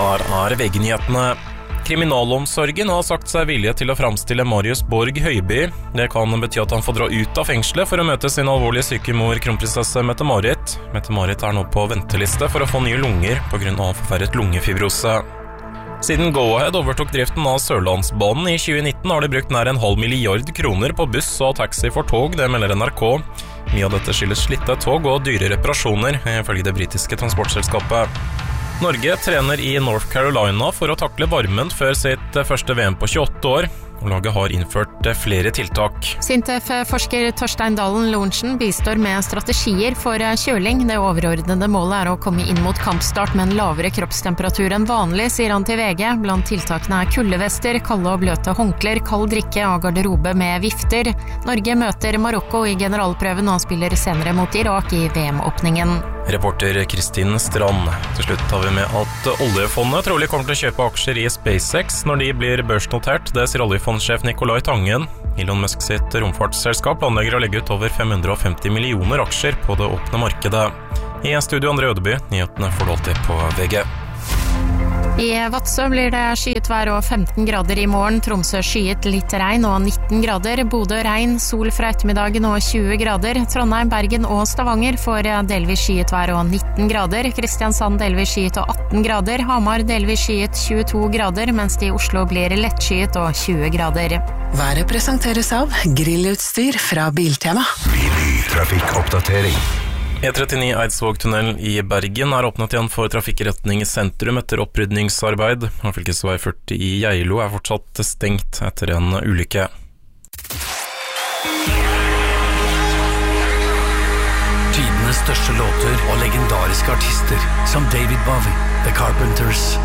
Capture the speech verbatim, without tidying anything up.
Her er V G-nyhetene. Kriminalomsorgen har sagt seg vilje til å framstille Marius Borg Høiby. Det kan bety at han får dra ut av fengselet for å møte sin alvorlige syke mor, kronprinsesse Mette-Marit. Mette-Marit er nå på venteliste for å få nye lunger på grunn av forverret lungefibrose. Siden Go-Ahead overtok driften av Sørlandsbanen i tjue nitten har de brukt nær en halv milliard kroner på buss og taxi for tog, det melder N R K. Mye av dette skyldes slitte tog og dyre reparasjoner, ifølge det britiske transportselskapet. Norge trener i North Carolina for å takle varmen før sitt første V M på tjueåtte år, og laget har innført flere tiltak. Sintef-forsker Torstein Dalen Lorentzen bistår med strategier for kjøling. Det overordnede målet er å komme inn mot kampstart med en lavere kroppstemperatur enn vanlig, sier han til V G. Blant tiltakene er kuldevester, kalde og bløte håndklær, kald drikke og garderobe med vifter. Norge møter Marokko i generalprøven og spiller senere mot Irak i V M-åpningen. Reporter Kristin Strand. Til slutt tar vi med at oljefondet trolig kommer til å kjøpe aksjer i SpaceX når de blir børsnotert. Det sier oljefondsjef Nicolai Tangen. Elon Musk sitt romfartsselskap planlegger å legge ut over fem hundre og femti millioner aksjer på det åpne markedet. I studio André Ødeby, nyhetene får du alltid på V G. I Vadsø blir det skyet vær og femten grader i morgen, Tromsø skyet litt regn og nitten grader, Bodø regn, sol fra ettermiddagen og tjue grader, Trondheim, Bergen og Stavanger får delvis skyet vær og nitten grader, Kristiansand delvis skyet og atten grader, Hamar delvis skyet tjueto grader, mens det i Oslo blir lettskyet og tjue grader. Været presenteres av grillutstyr fra Biltema. Trafikkoppdatering. E trettini Eidsvågtunnelen i Bergen er åpnet igjen for trafikkretning i sentrum etter opprydningsarbeid. Fylkesvei førti i Geilo er fortsatt stengt etter en ulykke. Tidenes største låter og legendariske artister som David Bowie, The Carpenters,